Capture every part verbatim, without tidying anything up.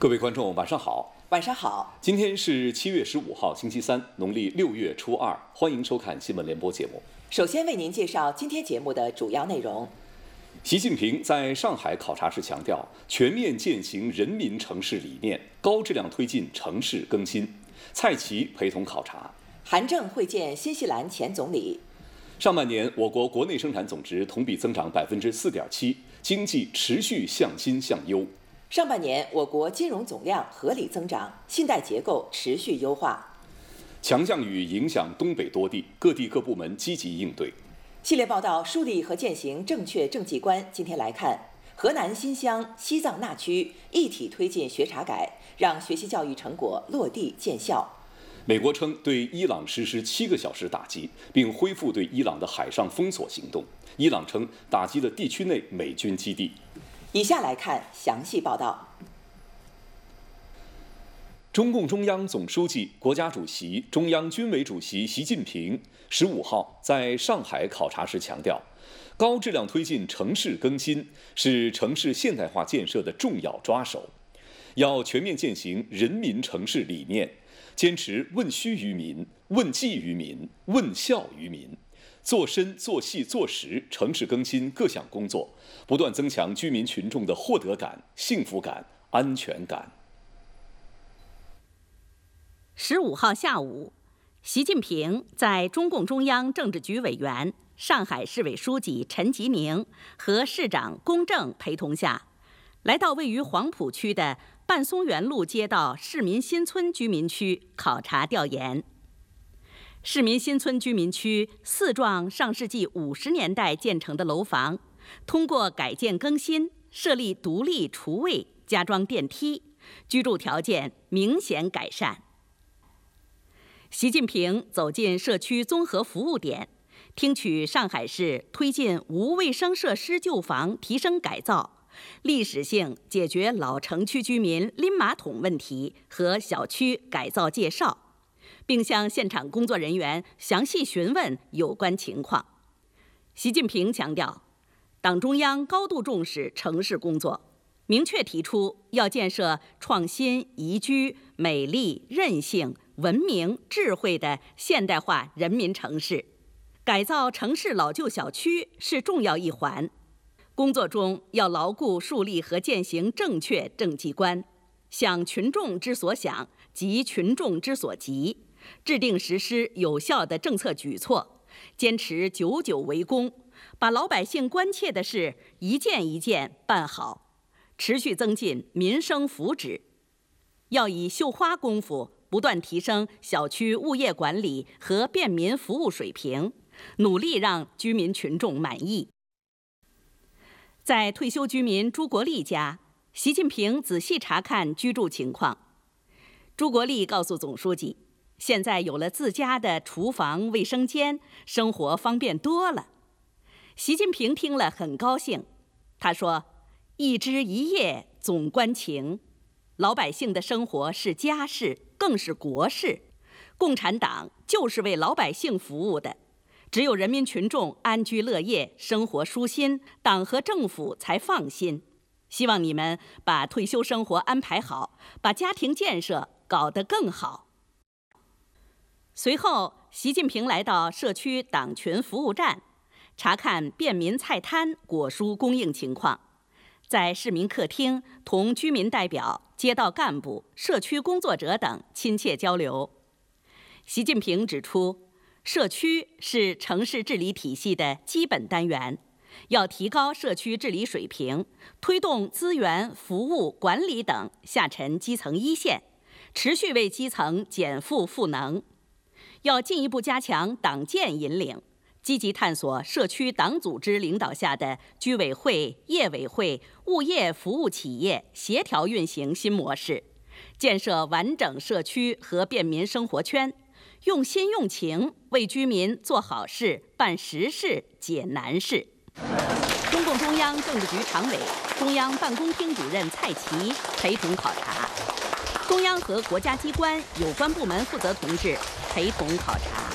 各位观众，晚上好。 晚上好。 今天是七月十五号，星期三，农历六月初二。欢迎收看新闻联播节目。 首先为您介绍今天节目的主要内容。 习近平在上海考察时强调，全面践行人民城市理念，高质量推进城市更新。蔡奇陪同考察。 韩正会见新西兰前总理。 上半年，我国国内生产总值同比增长百分之四点七，经济持续向新向优。 上半年，我国金融总量合理增长，信贷结构持续优化。 强降雨影响东北多地，各地各部门积极应对。 系列报道树立和践行正确政绩观。今天来看，河南新乡、西藏那区一体推进学查改，让学习教育成果落地见效。 美国称对伊朗实施七个小时打击，并恢复对伊朗的海上封锁行动。伊朗称打击了地区内美军基地。 以下来看详细报道。 中共中央总书记、国家主席、中央军委主席习近平十五号在上海考察时强调，高质量推进城市更新是城市现代化建设的重要抓手，要全面践行人民城市理念，坚持问需于民、问计于民、问效于民，做深、做细、做实城市更新各项工作，不断增强居民群众的获得感、幸福感、安全感。 十五号下午，习近平在中共中央政治局委员、上海市委书记陈吉宁和市长龚正陪同下，来到位于黄浦区的半松园路街道市民新村居民区考察调研。市民新村居民区四幢上世纪五十年代建成的楼房，通过改建更新，设立独立厨卫，加装电梯，居住条件明显改善。习近平走进社区综合服务点，听取上海市推进无卫生设施旧房提升改造，历史性解决老城区居民拎马桶问题和小区改造介绍，并向现场工作人员详细询问有关情况。习近平强调，党中央高度重视城市工作，明确提出要建设创新、宜居、美丽、韧性、文明、智慧的现代化人民城市，改造城市老旧小区是重要一环。工作中要牢固树立和践行正确政绩观，想群众之所想，急群众之所急，制定实施有效的政策举措，坚持久久为功，把老百姓关切的事一件一件办好，持续增进民生福祉。要以绣花功夫不断提升小区物业管理和便民服务水平，努力让居民群众满意。在退休居民朱国立家，习近平仔细查看居住情况。朱国立告诉总书记，现在有了自家的厨房、卫生间，生活方便多了。习近平听了很高兴，他说：“一枝一叶总关情，老百姓的生活是家事，更是国事。共产党就是为老百姓服务的，只有人民群众安居乐业，生活舒心，党和政府才放心。希望你们把退休生活安排好，把家庭建设搞得更好。”随后，习近平来到社区党群服务站，查看便民菜摊果蔬供应情况，在市民客厅同居民代表、街道干部、社区工作者等亲切交流。习近平指出，社区是城市治理体系的基本单元，要提高社区治理水平，推动资源、服务、管理等下沉基层一线，持续为基层减负赋能。要进一步加强党建引领，积极探索社区党组织领导下的居委会、业委会、物业服务企业协调运行新模式，建设完整社区和便民生活圈，用心用情为居民做好事、办实事、解难事。中共中央政治局常委、中央办公厅主任蔡奇陪同考察，中央和国家机关有关部门负责同志陪同考察。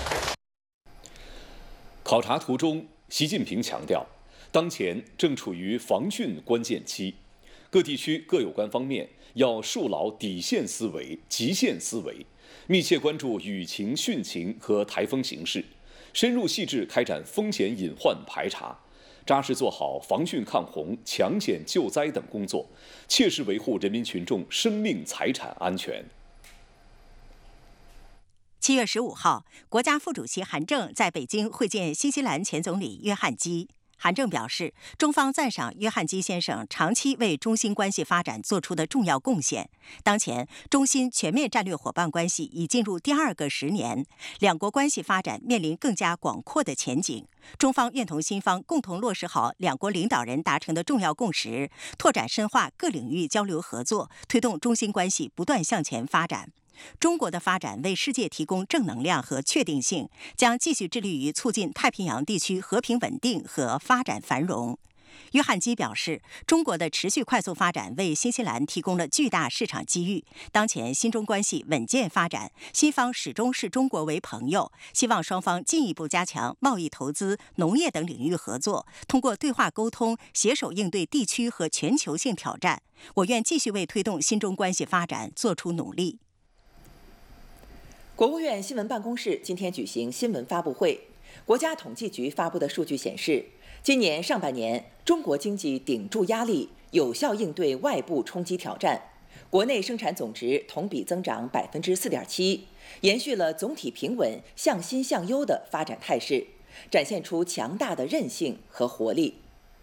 考察途中，习近平强调，当前正处于防汛关键期， 各地区各有关方面要树牢底线思维、极限思维，密切关注雨情、汛情和台风形势，深入细致开展风险隐患排查，扎实做好防汛抗洪、抢险救灾等工作，切实维护人民群众生命财产安全。 七月十五号，国家副主席韩正在北京会见新西兰前总理约翰基。韩正表示，中方赞赏约翰基先生长期为中新关系发展做出的重要贡献。当前，中新全面战略伙伴关系已进入第二个十年，两国关系发展面临更加广阔的前景。中方愿同新方共同落实好两国领导人达成的重要共识，拓展深化各领域交流合作，推动中新关系不断向前发展。中国的发展为世界提供正能量和确定性，将继续致力于促进太平洋地区和平稳定和发展繁荣。约翰基表示，中国的持续快速发展为新西兰提供了巨大市场机遇。当前新中关系稳健发展，新方始终视中国为朋友，希望双方进一步加强贸易、投资、农业等领域合作，通过对话沟通，携手应对地区和全球性挑战。我愿继续为推动新中关系发展做出努力。 国务院新闻办公室今天举行新闻发布会。国家统计局发布的数据显示，今年上半年，中国经济顶住压力，有效应对外部冲击挑战，国内生产总值同比增长百分之四点七，延续了总体平稳、向新向优的发展态势，展现出强大的韧性和活力。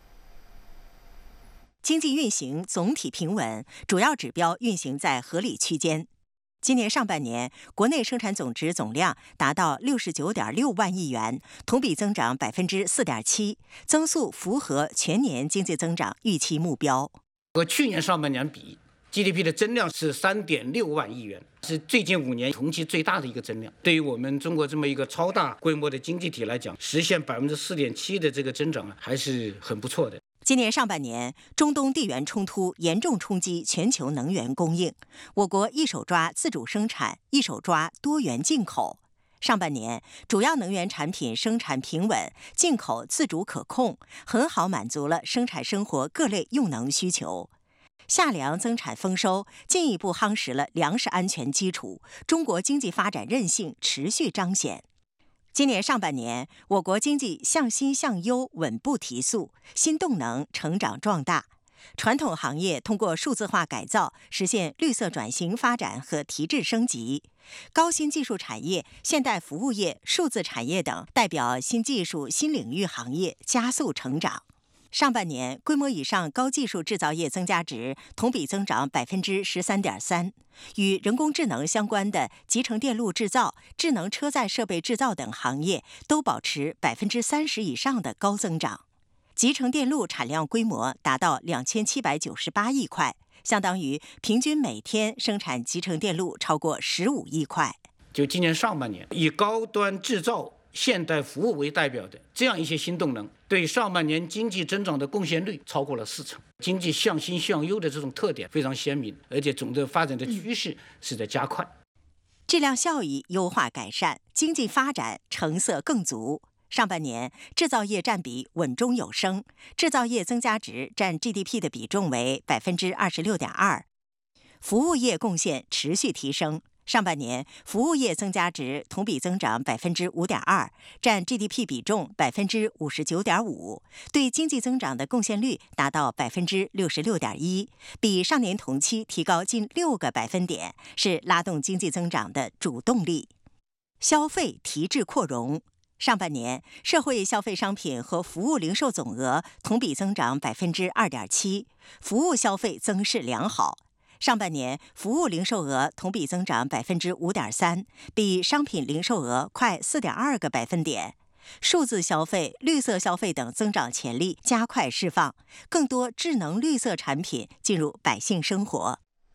经济运行总体平稳，主要指标运行在合理区间。今年上半年，国内生产总值总量达到六十九点六万亿元，同比增长百分之四点七，增速符合全年经济增长预期目标。 和去年上半年比 ，G D P 的增量是三点六万亿元，是最近五年同期最大的一个增量。对于我们中国这么一个超大规模的经济体来讲，实现百分之四点七的这个增长啊，还是很不错的。 今年上半年，中东地缘冲突严重冲击全球能源供应，我国一手抓自主生产，一手抓多元进口。上半年，主要能源产品生产平稳，进口自主可控，很好满足了生产生活各类用能需求。夏粮增产丰收，进一步夯实了粮食安全基础，中国经济发展韧性持续彰显。今年上半年，我国经济向新向优稳步提速，新动能成长壮大。传统行业通过数字化改造，实现绿色转型发展和提质升级。高新技术产业、现代服务业、数字产业等代表新技术新领域行业加速成长。上半年，规模以上高技术制造业增加值同比增长百分之十三点三，与人工智能相关的集成电路制造、智能车载设备制造等行业都保持百分之三十以上的高增长。集成电路产量规模达到两千七百九十八亿块，相当于平均每天生产集成电路超过十五亿块。 就今年上半年，以高端制造、现代服务为代表的这样一些新动能，对上半年经济增长的贡献率超过了四成。经济向新向优的这种特点非常鲜明，而且总的发展的趋势是在加快。 质量效益优化改善，经济发展成色更足。上半年，制造业占比稳中有升，制造业增加值占 G D P 的比重为百分之二十六点二，服务业贡献持续提升。上半年，服务业增加值同比增长百分之五点二，占 G D P 比重百分之五十九点五，对经济增长的贡献率达到百分之六十六点一，比上年同期提高近六个百分点，是拉动经济增长的主动力。消费提质扩容。上半年，社会消费商品和服务零售总额同比增长百分之二点七，服务消费增势良好。上半年，服务零售额同比增长百分之五点三，比商品零售额快四点二个百分点。数字消费、绿色消费等增长潜力加快释放，更多智能绿色产品进入百姓生活。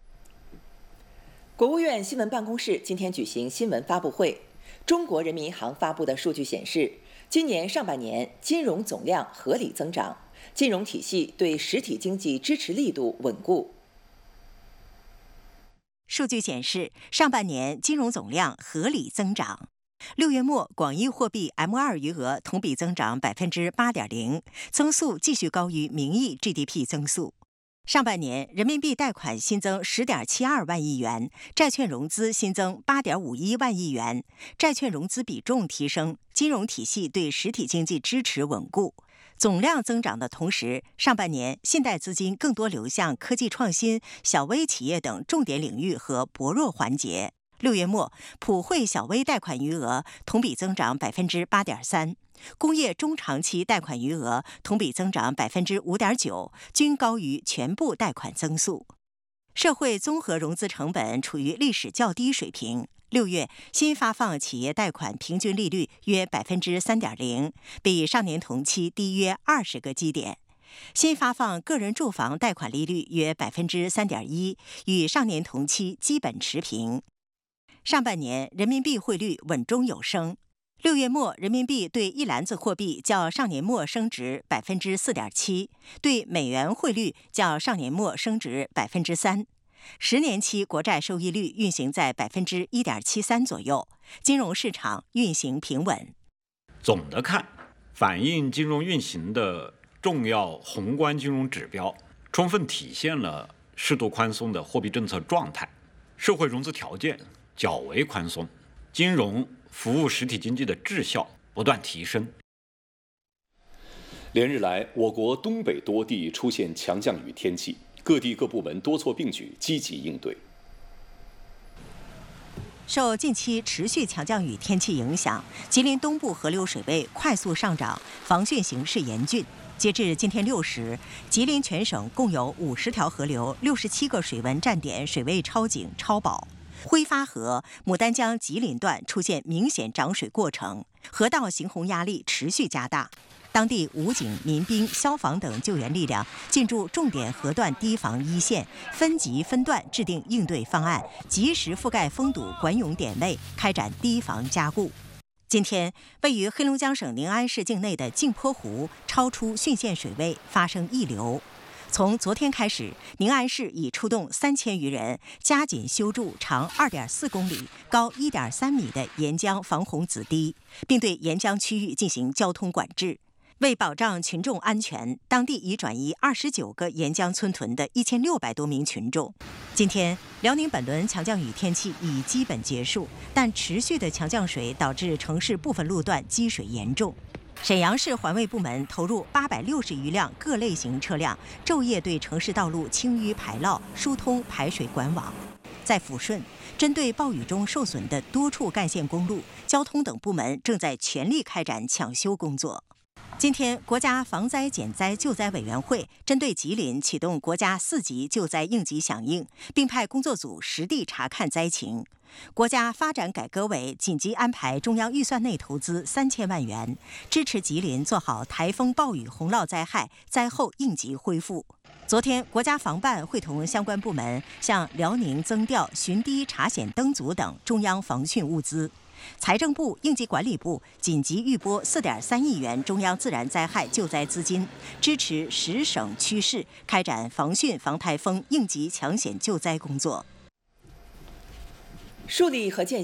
国务院新闻办公室今天举行新闻发布会。中国人民银行发布的数据显示，今年上半年金融总量合理增长，金融体系对实体经济支持力度稳固。 数据显示，上半年金融总量合理增长。六月末，广义货币 M 二 余额同比增长百分之八点零，增速继续高于名义 G D P 增速。 上半年，人民币贷款新增十点七二万亿元，债券融资新增八点五一万亿元，债券融资比重提升，金融体系对实体经济支持稳固。总量增长的同时，上半年信贷资金更多流向科技创新、小微企业等重点领域和薄弱环节。六月末，普惠小微贷款余额同比增长百分之八点三，工业中长期贷款余额同比增长百分之五点九，均高于全部贷款增速。社会综合融资成本处于历史较低水平。六月新发放企业贷款平均利率约百分之三点零，比上年同期低约二十个基点。新发放个人住房贷款利率约百分之三点一，与上年同期基本持平。上半年人民币汇率稳中有升，六月末人民币对一篮子货币较上年末升值百分之四点七，对美元汇率较上年末升值百分之三。十年期国债收益率运行在百分之一点七三左右，金融市场运行平稳。 总的看，反映金融运行的重要宏观金融指标，充分体现了适度宽松的货币政策状态，社会融资条件较为宽松，金融服务实体经济的质效不断提升。 连日来，我国东北多地出现强降雨天气，各地各部门多措并举，积极应对。 受近期持续强降雨天气影响，吉林东部河流水位快速上涨，防汛形势严峻。截至今天六时，吉林全省共有五十条河流、六十七个水文站点水位超警超保。挥发河、牡丹江吉林段出现明显涨水过程，河道行洪压力持续加大。当地武警、民兵、消防等救援力量进驻重点河段堤防一线，分级分段制定应对方案，及时覆盖封堵管涌点位，开展堤防加固。今天，位于黑龙江省宁安市境内的镜泊湖超出汛限水位，发生溢流。从昨天开始，宁安市已出动三千余人，加紧修筑长二点四公里、高一点三米的沿江防洪子堤，并对沿江区域进行交通管制。为保障群众安全，当地已转移二十九个沿江村屯的一千六百多名群众。今天，辽宁本轮强降雨天气已基本结束，但持续的强降水导致城市部分路段积水严重。沈阳市环卫部门投入八百六十余辆各类型车辆，昼夜对城市道路清淤排涝、疏通排水管网。在抚顺，针对暴雨中受损的多处干线公路，交通等部门正在全力开展抢修工作。今天，国家防灾减灾救灾委员会针对吉林启动国家四级救灾应急响应，并派工作组实地查看灾情。国家发展改革委紧急安排中央预算内投资三千万元，支持吉林做好台风、暴雨、洪涝灾害灾后应急恢复。昨天，国家防办会同相关部门向辽宁增调巡堤查险灯组等中央防汛物资。财政部、应急管理部紧急预拨四点三亿元中央自然灾害救灾资金，支持十省区市开展防汛、防台风应急抢险救灾工作。 树立和践